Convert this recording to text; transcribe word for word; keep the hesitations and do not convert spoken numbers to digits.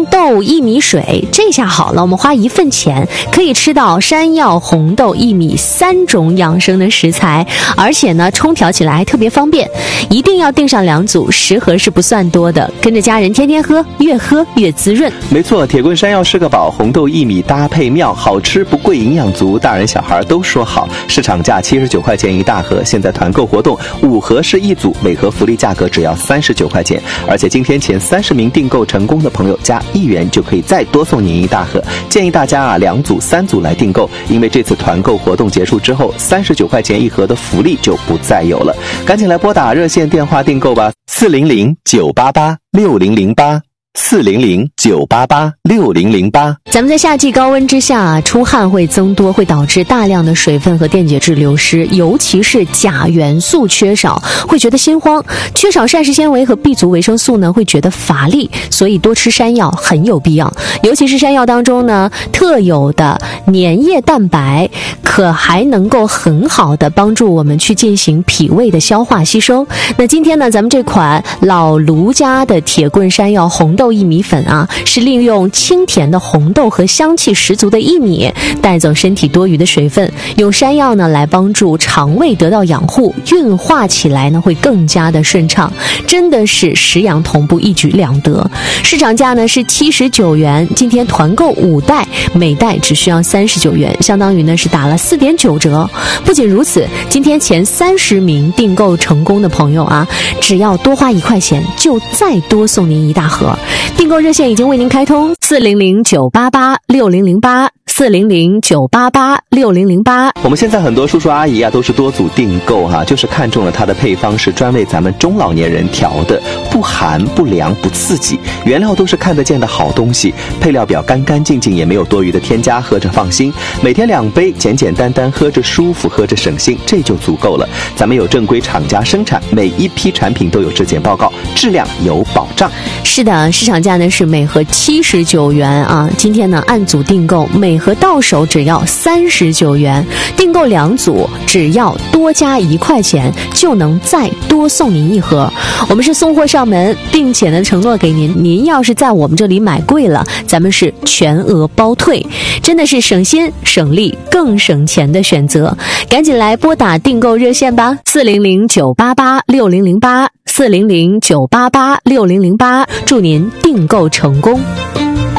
豆薏米水，这下好了，我们花一份钱可以吃到山药、红豆、薏米三种养生的食材，而且呢冲调起来还特别方便。一定要订上两组，十盒是不算多的，跟着家人天天喝，越喝越滋润。 没错，铁棍山药是个宝，红豆薏米搭配妙，好吃不贵，营养足，大人小孩都说好。市场价七十九块钱一大盒，现在团购活动，五盒是一组，每盒福利价格只要三十九块钱，而且今天前三十名订购成功的朋友加一元就可以再多送您一大盒。建议大家啊两组三组来订购，因为这次团购活动结束之后，三十九块钱一盒的福利就不再有了，赶紧来拨打热线电话订购吧，四零零九八八六零零八。四零零九八八六零零八。 咱们在夏季高温之下啊，出汗会增多，会导致大量的水分和电解质流失，尤其是钾元素缺少，会觉得心慌；缺少膳食纤维和 B 族维生素呢，会觉得乏力。所以多吃山药很有必要，尤其是山药当中呢特有的粘液蛋白，可还能够很好的帮助我们去进行脾胃的消化吸收。那今天呢，咱们这款老卢家的铁棍山药红豆薏米粉啊，是利用清甜的红豆和香气十足的薏米带走身体多余的水分，用山药呢来帮助肠胃得到养护，运化起来呢会更加的顺畅，真的是食养同步，一举两得。市场价呢是七十九元，今天团购五袋，每袋只需要三十九元，相当于呢是打了四点九折。不仅如此，今天前三十名订购成功的朋友啊，只要多花一块钱，就再多送您一大盒。订购热线已经为您开通，四零零九八八六零零八，四零零九八八六零零八。 我们现在很多叔叔阿姨啊都是多组订购哈、啊，就是看中了它的配方是专为咱们中老年人调的，不寒不凉不刺激，原料都是看得见的好东西，配料表干干净净，也没有多余的添加，喝着放心。每天两杯，简简单单，喝着舒服，喝着省心，这就足够了。咱们有正规厂家生产，每一批产品都有质检报告，质量有保障。 是的，市场价呢是每盒七十九元啊，今天呢按组订购，每盒到手只要三十九元，订购两组只要多加一块钱，就能再多送您一盒。我们是送货上门，并且呢承诺给您，您要是在我们这里买贵了，咱们是全额包退，真的是省心省力更省钱的选择。赶紧来拨打订购热线吧，四零零九八八六零零八，四零零九八八六零零八，祝您订购成功。